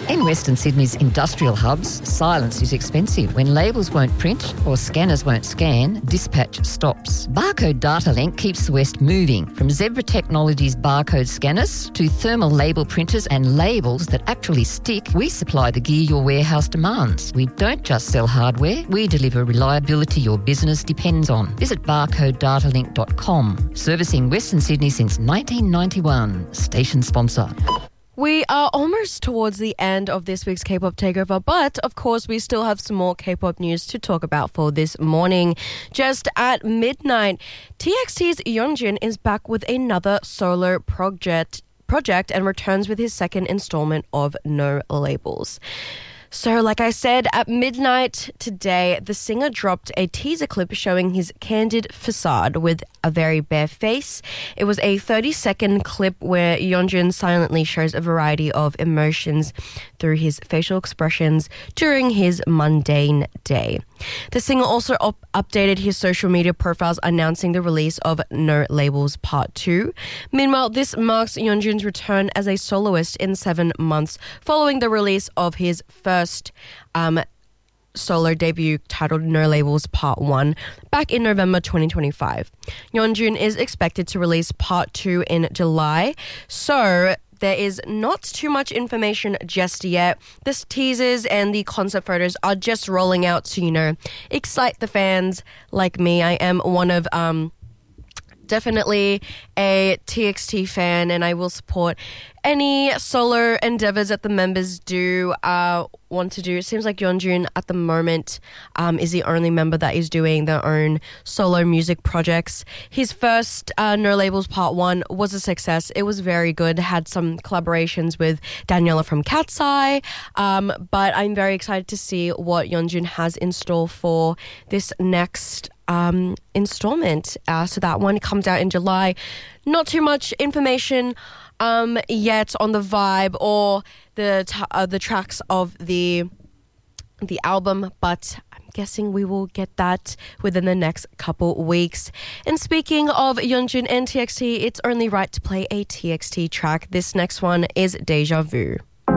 In Western Sydney's industrial hubs, silence is expensive. When labels won't print or scanners won't scan, dispatch stops. Barcode Data Link keeps the West moving. From Zebra Technologies barcode scanners to thermal label printers and labels that actually stick, we supply the gear your warehouse demands. We don't just sell hardware, we deliver reliability your business depends on. Visit barcodedatalink.com. Servicing Western Sydney since 1991. Station sponsor. We are almost towards the end of this week's K-pop Takeover, but of course we still have some more K-pop news to talk about for this morning. Just at midnight, TXT's Yeonjun is back with another solo project and returns with his second installment of No Labels. So, like I said, at midnight today, the singer dropped a teaser clip showing his candid facade with a very bare face. It was a 30-second clip where Yeonjun silently shows a variety of emotions through his facial expressions during his mundane day. The singer also updated his social media profiles announcing the release of No Labels Part 2. Meanwhile, this marks Yeonjun's return as a soloist in 7 months following the release of his first solo debut titled No Labels Part 1 back in November 2025. Yeonjun is expected to release Part 2 in July, so there is not too much information just yet. The teasers and the concept photos are just rolling out to, excite the fans like me. I am one of definitely a TXT fan, and I will support any solo endeavors that the members do want to do. It seems like Yeonjun at the moment is the only member that is doing their own solo music projects. His first No Labels Part 1 was a success. It was very good. Had some collaborations with Daniela from Cat's Eye. But I'm very excited to see what Yeonjun has in store for this next installment. So that one comes out in July. Not too much information yet on the vibe or the tracks of the album, but I'm guessing we will get that within the next couple weeks. And speaking of Yeonjun and TXT, it's only right to play a TXT track. This next one is Deja Vu.